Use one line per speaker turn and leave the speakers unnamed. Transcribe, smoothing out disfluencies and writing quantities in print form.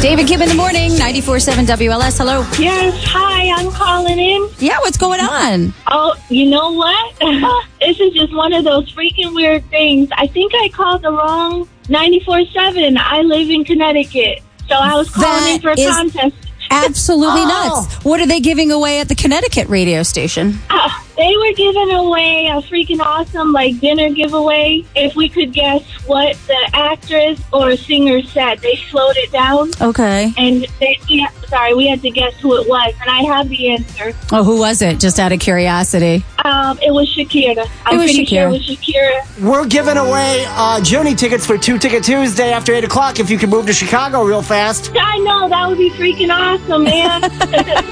David Kim in the morning, 94.7 WLS. Hello.
Yes, hi, I'm calling in.
Yeah, what's going on?
Oh, you know what? This is just one of those freaking weird things. I think I called the wrong 94.7. I live in Connecticut, so I was calling in for a contest.
Absolutely nuts. What are they giving away at the Connecticut radio station?
They were giving away a freaking awesome, dinner giveaway. If we could guess what the actress or singer said, they slowed it down.
Okay.
And we had to guess who it was, and I have the answer.
Oh, who was it? Just out of curiosity.
It was Shakira. I'm pretty sure it was Shakira.
We're giving away Joni tickets for 2 Ticket Tuesday after 8 o'clock if you can move to Chicago real fast.
I know, that would be freaking awesome, man.